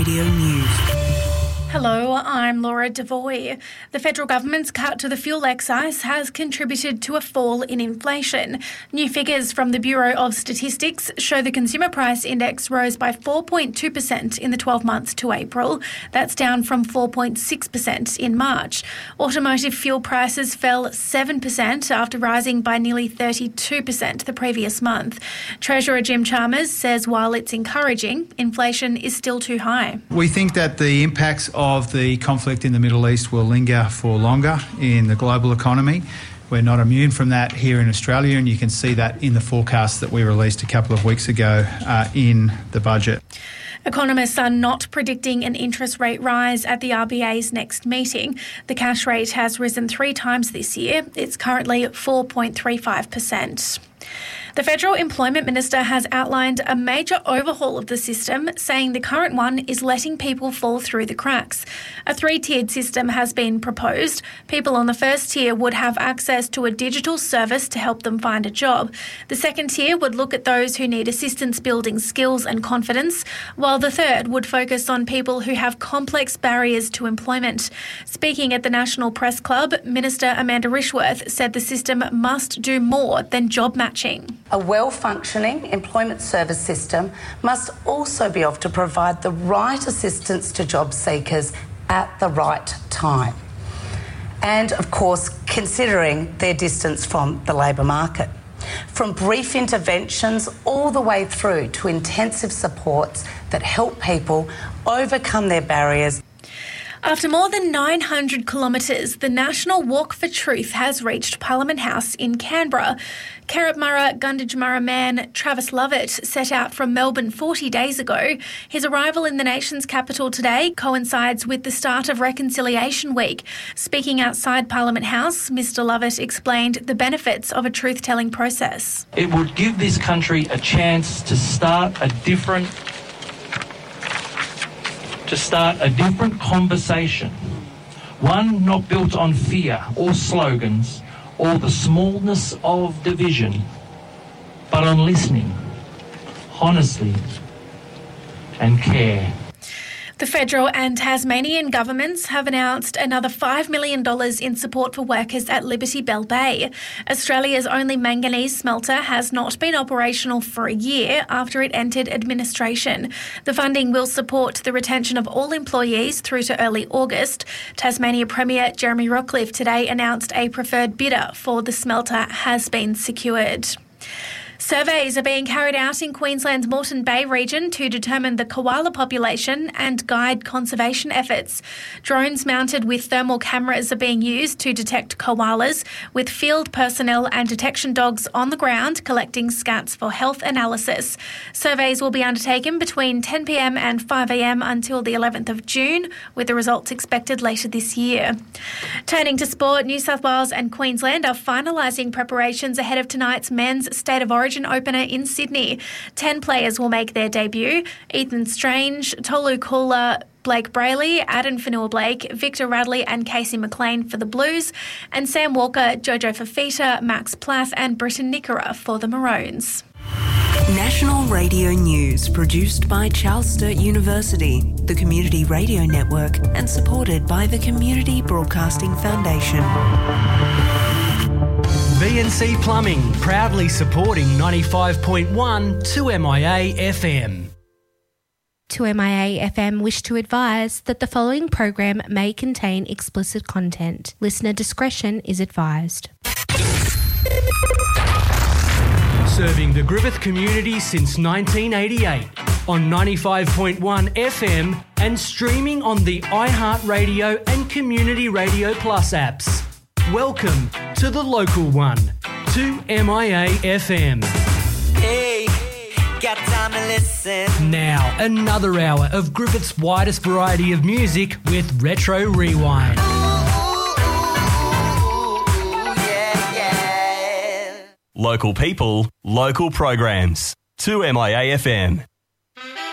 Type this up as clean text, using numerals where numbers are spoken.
Radio News. Hello, I'm Laura Devoy. The federal government's cut to the fuel excise has contributed to a fall in inflation. New figures from the Bureau of Statistics show the consumer price index rose by 4.2% in the 12 months to April. That's down from 4.6% in March. Automotive fuel prices fell 7% after rising by nearly 32% the previous month. Treasurer Jim Chalmers says while it's encouraging, inflation is still too high. We think that the impacts of the conflict in the Middle East will linger for longer in the global economy. We're not immune from that here in Australia, and you can see that in the forecast that we released a couple of weeks ago in the budget. Economists are not predicting an interest rate rise at the RBA's next meeting. The cash rate has risen 3 times this year. It's currently 4.35%. The Federal Employment Minister has outlined a major overhaul of the system, saying the current one is letting people fall through the cracks. A 3-tiered system has been proposed. People on the first tier would have access to a digital service to help them find a job. The second tier would look at those who need assistance building skills and confidence, while the third would focus on people who have complex barriers to employment. Speaking at the National Press Club, Minister Amanda Rishworth said the system must do more than job matching. A well-functioning employment service system must also be able to provide the right assistance to job seekers at the right time. And, of course, considering their distance from the labour market. From brief interventions all the way through to intensive supports that help people overcome their barriers. After more than 900 kilometres, the National Walk for Truth has reached Parliament House in Canberra. Carrotmurra Gunditjmurra man Travis Lovett set out from Melbourne 40 days ago. His arrival in the nation's capital today coincides with the start of Reconciliation Week. Speaking outside Parliament House, Mr Lovett explained the benefits of a truth-telling process. It would give this country a chance to start a different conversation, one not built on fear or slogans or the smallness of division, but on listening, honesty and care. The federal and Tasmanian governments have announced another $5 million in support for workers at Liberty Bell Bay. Australia's only manganese smelter has not been operational for a year after it entered administration. The funding will support the retention of all employees through to early August. Tasmania Premier Jeremy Rockliff today announced a preferred bidder for the smelter has been secured. Surveys are being carried out in Queensland's Moreton Bay region to determine the koala population and guide conservation efforts. Drones mounted with thermal cameras are being used to detect koalas, with field personnel and detection dogs on the ground collecting scats for health analysis. Surveys will be undertaken between 10 p.m. and 5 a.m. until the 11th of June, with the results expected later this year. Turning to sport, New South Wales and Queensland are finalising preparations ahead of tonight's men's State of Origin opener in Sydney. 10 players will make their debut. Ethan Strange, Tolu Kula, Blake Brayley, Adam Fanua-Blake, Victor Radley and Casey McLean for the Blues, and Sam Walker, Jojo Fafita, Max Plath and Britton Nickera for the Maroons. National Radio News, produced by Charles Sturt University, the Community Radio Network, and supported by the Community Broadcasting Foundation. BNC Plumbing, proudly supporting 95.1 2MIA FM. 2MIA FM wish to advise that the following program may contain explicit content. Listener discretion is advised. Serving the Griffith community since 1988 on 95.1 FM and streaming on the iHeartRadio and Community Radio Plus apps. Welcome to the local one, 2MIA FM. Hey, got time to listen. Now, another hour of Griffith's widest variety of music with Retro Rewind. Local people, local programs. 2MIA FM.